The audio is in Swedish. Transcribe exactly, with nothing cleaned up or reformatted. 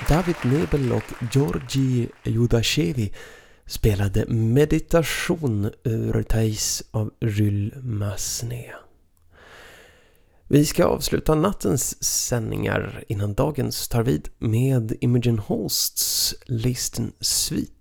David Nebel och Georgi Judashevi spelade Meditation ur Thais av Jules Massenet. Vi ska avsluta nattens sändningar innan dagens tar vid med Imogen Holsts Listen Suite.